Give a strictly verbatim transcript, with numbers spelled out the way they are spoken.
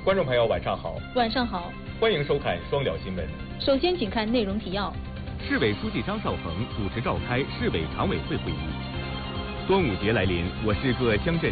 观众朋友，晚上好。 晚上好， 欢迎收看双聊新闻。 首先，请看内容提要。 市委书记张绍鹏主持召开市委常委会会议。端午节来临，我市各乡镇